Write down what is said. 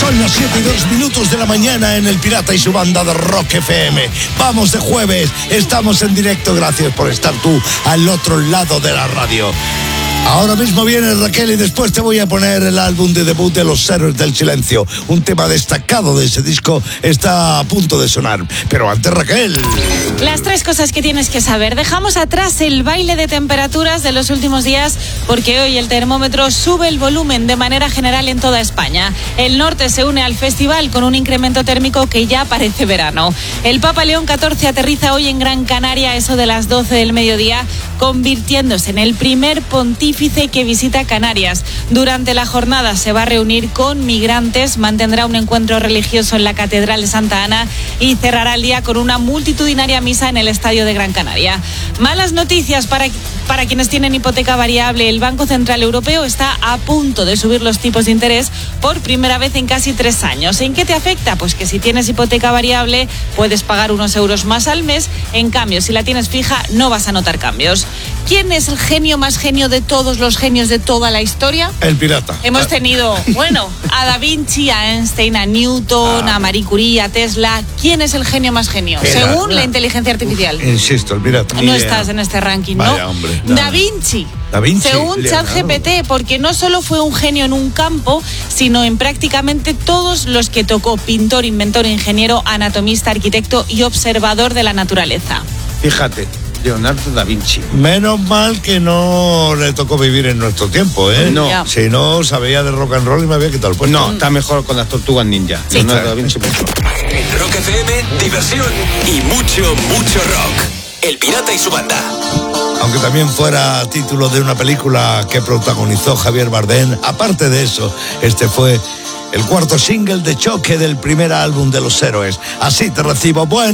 Son las 7:02 de la mañana en El Pirata y su banda de Rock FM. Vamos de jueves, estamos en directo. Gracias por estar tú al otro lado de la radio. Ahora mismo viene Raquel y después te voy a poner el álbum de debut de Los Héroes del Silencio. Un tema destacado de ese disco está a punto de sonar. Pero antes, Raquel. Las 3 cosas que tienes que saber. Dejamos atrás el baile de temperaturas de los últimos días porque hoy el termómetro sube el volumen de manera general en toda España. El norte se une al festival con un incremento térmico que ya parece verano. El Papa León XIV aterriza hoy en Gran Canaria a eso de las 12 del mediodía, convirtiéndose en el primer pontífice que visita Canarias. Durante la jornada se va a reunir con migrantes, mantendrá un encuentro religioso en la Catedral de Santa Ana y cerrará el día con una multitudinaria misa en el Estadio de Gran Canaria. Malas noticias para quienes tienen hipoteca variable. El Banco Central Europeo está a punto de subir los tipos de interés por primera vez en casi 3 años. ¿En qué te afecta? Pues que si tienes hipoteca variable puedes pagar unos euros más al mes. En cambio, si la tienes fija no vas a notar cambios. ¿Quién es el genio más genio de todos los genios de toda la historia? El pirata. Hemos tenido, a Da Vinci, a Einstein, a Newton, a Marie Curie, a Tesla. ¿Quién es el genio más genio? Según la inteligencia artificial. Insisto, el pirata. No estás en este ranking, Vaya, ¿no? Hombre, no. Da Vinci. Según ChatGPT, porque no solo fue un genio en un campo, sino en prácticamente todos los que tocó: pintor, inventor, ingeniero, anatomista, arquitecto y observador de la naturaleza. Fíjate, Leonardo da Vinci. Menos mal que no le tocó vivir en nuestro tiempo, ¿eh? No. Ya. Si no, sabía de rock and roll y me había quitado el puesto. No, está mejor con las tortugas ninja. Sí. Leonardo da Vinci mejor. En Rock FM, diversión y mucho rock. El Pirata y su banda. Aunque también fuera título de una película que protagonizó Javier Bardem, aparte de eso, este fue el 4º single de choque del primer álbum de Los Héroes. Así te recibo. Bueno.